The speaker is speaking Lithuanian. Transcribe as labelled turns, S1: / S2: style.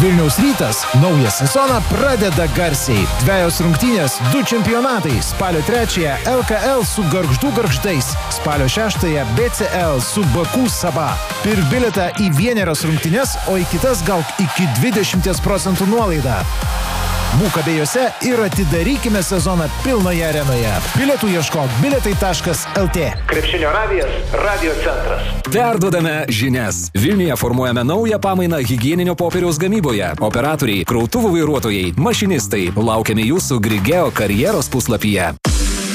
S1: Vilniaus Rytas naują sezoną pradeda garsiai. 2 rungtynės, 2 čempionatai. Spalio 3 LKL su Gargždų Gargždais. Spalio 6 BCL su Baku Saba. Pirk bilietą į vienerias rungtynės, o į kitas gauk iki 20% nuolaidą. Būk abiejose ir atidarykime sezoną pilnoje arenoje. Bilietų ieškok bilietai.lt.
S2: Krepšinio radijas, radio centras.
S3: Perduodame žinias. Vilniuje formuojame naują pamainą higieninio popieriaus gamyboje. Operatoriai, krautuvų vairuotojai, mašinistai. Laukiame jūsų Grigeo karjeros puslapyje.